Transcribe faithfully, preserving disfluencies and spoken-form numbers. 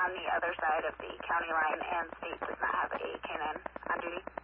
on the other side of the county line, and state does not have a canine on duty.